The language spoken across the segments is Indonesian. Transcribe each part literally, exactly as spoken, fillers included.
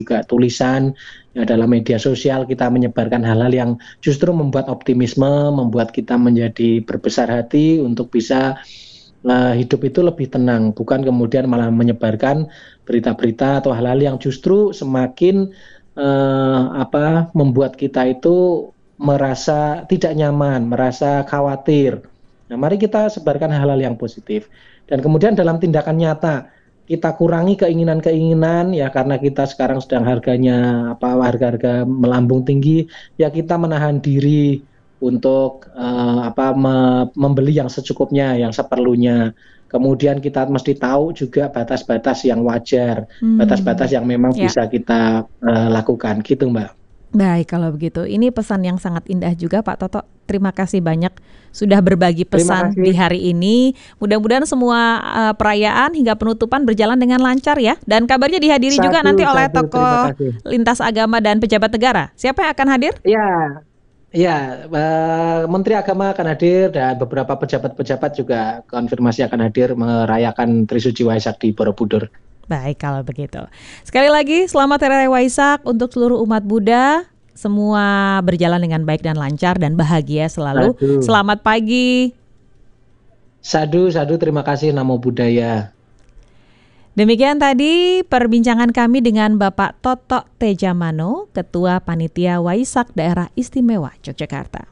juga tulisan ya, dalam media sosial kita menyebarkan hal-hal yang justru membuat optimisme, membuat kita menjadi berbesar hati untuk bisa uh, hidup itu lebih tenang, bukan kemudian malah menyebarkan berita-berita atau hal-hal yang justru semakin uh, apa membuat kita itu merasa tidak nyaman, merasa khawatir. Nah, mari kita sebarkan hal-hal yang positif. Dan kemudian dalam tindakan nyata kita kurangi keinginan-keinginan ya, karena kita sekarang sedang harganya apa harga-harga melambung tinggi ya, kita menahan diri untuk uh, apa me, membeli yang secukupnya, yang seperlunya. Kemudian kita mesti tahu juga batas-batas yang wajar, hmm. batas-batas yang memang ya. bisa kita uh, lakukan gitu, Mbak. Baik, kalau begitu. Ini pesan yang sangat indah juga Pak Toto. Terima kasih banyak sudah berbagi pesan di hari ini. Mudah-mudahan semua uh, perayaan hingga penutupan berjalan dengan lancar ya. Dan kabarnya dihadiri satu, juga nanti oleh satu, tokoh lintas agama dan pejabat negara. Siapa yang akan hadir? Ya, ya uh, Menteri Agama akan hadir dan beberapa pejabat-pejabat juga konfirmasi akan hadir merayakan Trisuci Waisak di Borobudur. Baik, kalau begitu. Sekali lagi, selamat Hari Raya Waisak untuk seluruh umat Buddha. Semua berjalan dengan baik dan lancar dan bahagia selalu. Sadu. Selamat pagi. Sadu, sadu, terima kasih, Namo Buddhaya. Demikian tadi perbincangan kami dengan Bapak Toto Tejamano, Ketua Panitia Waisak Daerah Istimewa Yogyakarta.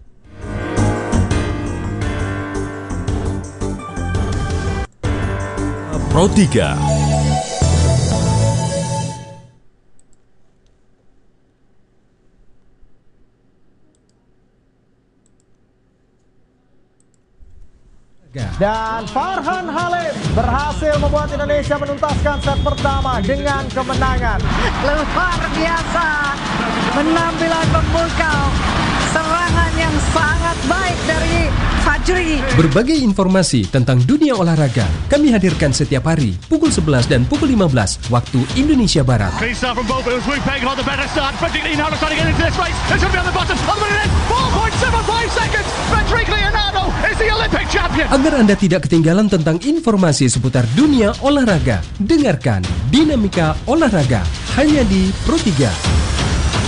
Pro tiga. Dan Farhan Halim berhasil membuat Indonesia menuntaskan set pertama dengan kemenangan. Luar biasa, penampilan memukau, serangan yang sangat baik dari Fajri. Berbagai informasi tentang dunia olahraga kami hadirkan setiap hari pukul sebelas dan pukul lima belas waktu Indonesia Barat. Agar Anda tidak ketinggalan tentang informasi seputar dunia olahraga, dengarkan Dinamika Olahraga hanya di Pro tiga.